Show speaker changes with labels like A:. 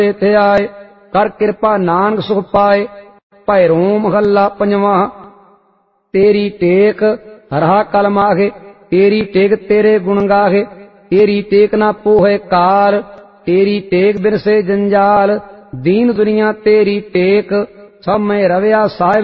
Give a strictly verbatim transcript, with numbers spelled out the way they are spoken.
A: थे आए, कर कृपा नानक सुख पाए। भैरो महला पंजवा। तेरी टेक हरा कल माहे, तेरी टेक तेरे गुण गाहे, तेरी टेक ना पोहे काल, तेरी टेक बिरसे जंजाल। दीन दुनिया तेरी टेक, सब में रविया साहिब